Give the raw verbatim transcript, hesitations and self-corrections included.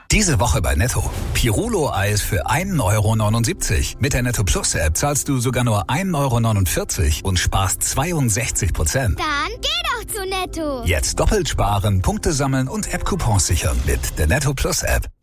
Diese Woche bei Netto. Pirulo-Eis für ein Euro neunundsiebzig. Mit der Netto Plus App zahlst du sogar nur ein Euro neunundvierzig und sparst zweiundsechzig Prozent. Dann geh doch zu Netto. Jetzt doppelt sparen, Punkte sammeln und App-Coupons sichern mit der Netto Plus App.